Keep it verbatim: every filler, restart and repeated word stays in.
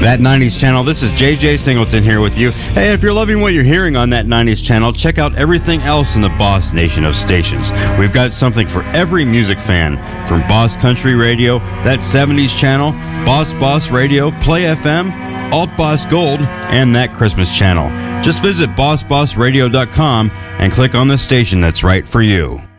That nineties channel, this is J J Singleton here with you. Hey, if you're loving what you're hearing on that nineties channel, check out everything else in the Boss Nation of stations. We've got something for every music fan, from Boss Country Radio, that seventies channel, Boss Boss Radio, Play F M, Alt Boss Gold, and that Christmas channel. Just visit boss boss radio dot com and click on the station that's right for you.